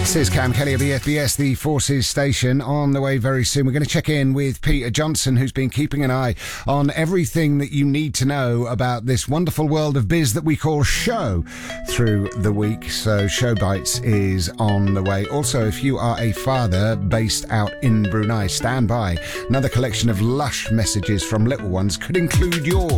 This is Cam Kelly of EFBS, the Forces station. On the way very soon, we're going to check in with Peter Johnson, who's been keeping an eye on everything that you need to know about this wonderful world of biz that we call show through the week. So Show Bites is on the way. Also, if you are a father based out in Brunei, stand by. Another collection of lush messages from little ones could include yours.